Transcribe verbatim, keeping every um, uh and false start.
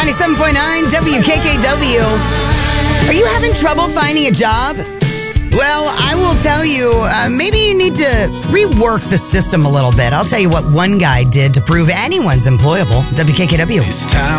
ninety-seven point nine W K K W. Are you having trouble finding a job? Well, I will tell you, uh, maybe you need to rework the system a little bit. I'll tell you what one guy did to prove anyone's employable. W K K W.